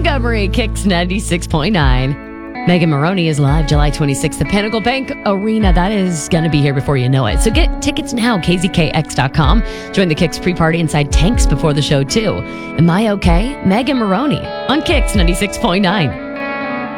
Montgomery, Kicks 96.9. Megan Maroney is live July 26th at Pinnacle Bank Arena. That is going to be here before you know it. So get tickets now, kzkx.com. Join the Kicks pre-party inside Tanks before the show, too. Am I okay? Megan Maroney on Kicks 96.9.